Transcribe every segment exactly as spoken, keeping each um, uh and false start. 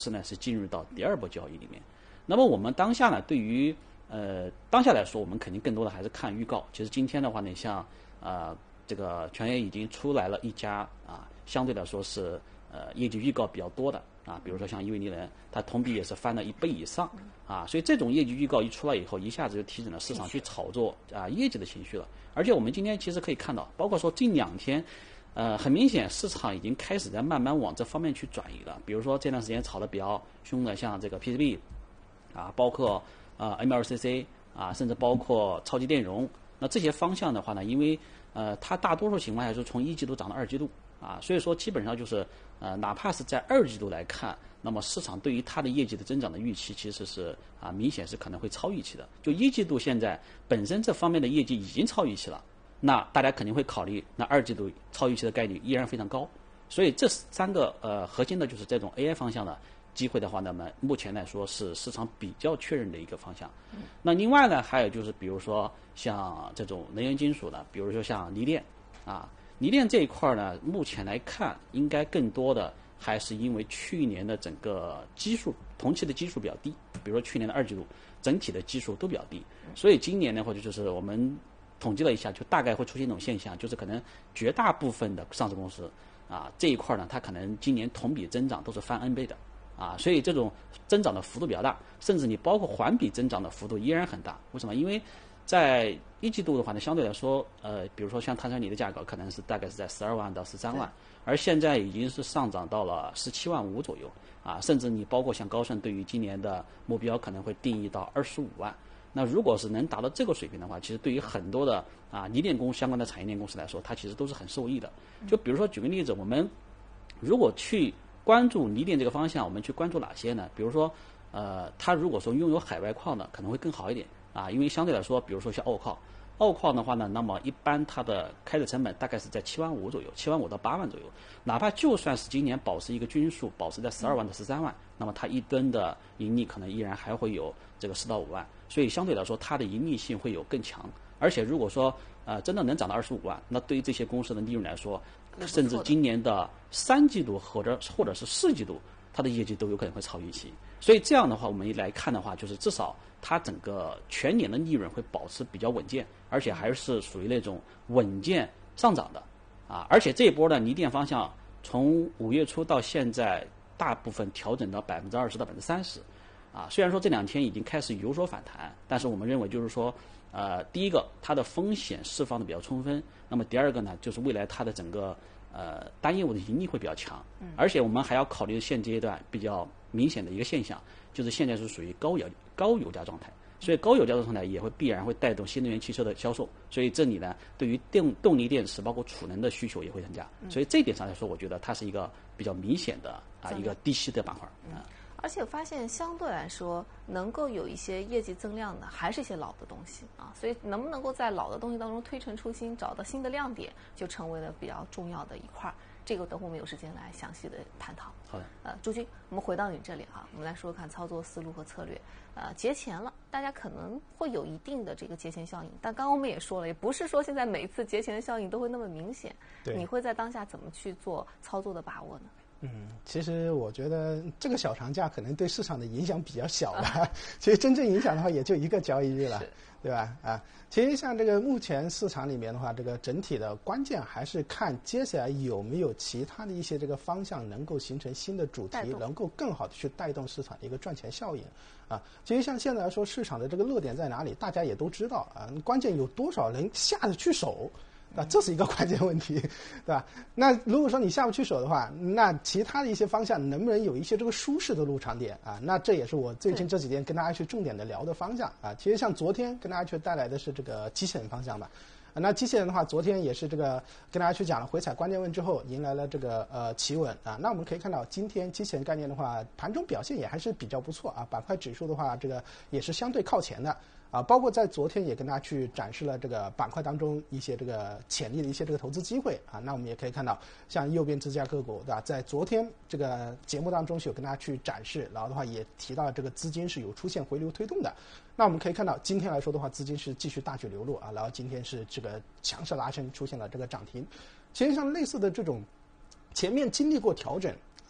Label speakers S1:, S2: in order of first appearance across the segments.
S1: 是呢是进入到第二波交易里面。那么我们当下呢，对于呃当下来说，我们肯定更多的还是看预告。其实今天的话呢，像呃这个全业已经出来了一家啊，相对来说是呃业绩预告比较多的啊，比如说像依维尼人，它同比也是翻了一倍以上啊，所以这种业绩预告一出来以后，一下子就提振了市场去炒作啊业绩的情绪了。而且我们今天其实可以看到，包括说近两天。呃，很明显，市场已经开始在慢慢往这方面去转移了。比如说这段时间炒得比较凶的，像这个 P C B 啊，包括呃 M L C C 啊，甚至包括超级电容，那这些方向的话呢，因为呃它大多数情况下是从一季度涨到二季度啊，所以说基本上就是呃哪怕是在二季度来看，那么市场对于它的业绩的增长的预期其实是啊明显是可能会超预期的。就一季度现在本身这方面的业绩已经超预期了。那大家肯定会考虑，那二季度超预期的概率依然非常高，所以这三个呃核心的就是这种 A I 方向的机会的话，那么目前来说是市场比较确认的一个方向。嗯、那另外呢，还有就是比如说像这种能源金属的，比如说像锂电啊，锂电这一块呢，目前来看应该更多的还是因为去年的整个基数同期的基数比较低，比如说去年的二季度整体的基数都比较低，所以今年呢，或者就是我们。统计了一下，就大概会出现一种现象，就是可能绝大部分的上市公司啊这一块呢，它可能今年同比增长都是翻 N 倍的啊，所以这种增长的幅度比较大，甚至你包括环比增长的幅度依然很大。为什么？因为在一季度的话呢，相对来说，呃，比如说像碳酸锂的价格可能是大概是在十二万到十三万，而现在已经是上涨到了十七万五左右啊，甚至你包括像高盛对于今年的目标可能会定义到二十五万。那如果是能达到这个水平的话，其实对于很多的啊锂电公相关的产业链公司来说，它其实都是很受益的。就比如说举个例子，我们如果去关注锂电这个方向，我们去关注哪些呢？比如说，呃，它如果说拥有海外矿呢，可能会更好一点啊，因为相对来说，比如说像澳矿，澳矿的话呢，那么一般它的开采成本大概是在七万五左右，七万五到八万左右。哪怕就算是今年保持一个均数，保持在十二万到十三万，那么它一吨的盈利可能依然还会有这个四到五万。所以相对来说，它的盈利性会有更强，而且如果说呃真的能涨到二十五万，那对于这些公司的利润来说，甚至今年的三季度或者或者是四季度，它的业绩都有可能会超预期。所以这样的话，我们来看的话，就是至少它整个全年的利润会保持比较稳健，而且还是属于那种稳健上涨的啊。而且这一波的锂电方向从五月初到现在，大部分调整到百分之二十到百分之三十。啊，虽然说这两天已经开始有所反弹，但是我们认为就是说，呃，第一个它的风险释放的比较充分，那么第二个呢，就是未来它的整个呃单业务的盈利会比较强，而且我们还要考虑现阶段比较明显的一个现象，就是现在是属于高油高油价状态，所以高油价状态也会必然会带动新能源汽车的销售，所以这里呢，对于电动力电池包括储能的需求也会增加，所以这一点上来说，我觉得它是一个比较明显的啊一个低息的板块啊。
S2: 而且我发现相对来说，能够有一些业绩增量的，还是一些老的东西啊。所以能不能够在老的东西当中推陈出新，找到新的亮点，就成为了比较重要的一块。这个等会我们有时间来详细的探讨。
S1: 好的。
S2: 呃，朱军，我们回到你这里啊，我们来说说看操作思路和策略。呃，节前了，大家可能会有一定的这个节前效应，但刚刚我们也说了，也不是说现在每一次节前的效应都会那么明显。
S3: 对。
S2: 你会在当下怎么去做操作的把握呢？
S3: 嗯，其实我觉得这个小长假可能对市场的影响比较小吧。其实真正影响的话，也就一个交易日了，对吧？啊，其实像这个目前市场里面的话，这个整体的关键还是看接下来有没有其他的一些这个方向能够形成新的主题，能够更好的去带动市场的一个赚钱效应。啊，其实像现在来说，市场的这个热点在哪里，大家也都知道啊。关键有多少人下得去手。啊，这是一个关键问题，对吧？那如果说你下不去手的话，那其他的一些方向能不能有一些这个舒适的入场点啊？那这也是我最近这几天跟大家去重点的聊的方向啊。其实像昨天跟大家去带来的是这个机器人方向吧。啊，那机器人的话，昨天也是这个跟大家去讲了回踩关键位之后，迎来了这个呃企稳啊。那我们可以看到，今天机器人概念的话，盘中表现也还是比较不错啊。板块指数的话，这个也是相对靠前的。啊，包括在昨天也跟大家去展示了这个板块当中一些这个潜力的一些这个投资机会啊。那我们也可以看到，像右边这家个股，对吧？在昨天这个节目当中是有跟大家去展示，然后的话也提到这个资金是有出现回流推动的。那我们可以看到，今天来说的话，资金是继续大举流入啊，然后今天是这个强势拉升，出现了这个涨停。其实像类似的这种前面经历过调整。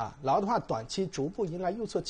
S3: 啊，然后的话短期逐步迎来右侧